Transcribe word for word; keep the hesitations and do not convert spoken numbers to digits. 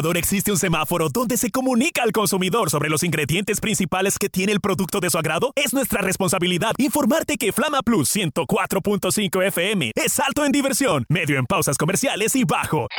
Ahora existe un semáforo donde se comunica al consumidor sobre los ingredientes principales que tiene el producto de su agrado. Es nuestra responsabilidad informarte que Flama Plus ciento cuatro punto cinco F M es alto en diversión, medio en pausas comerciales y bajo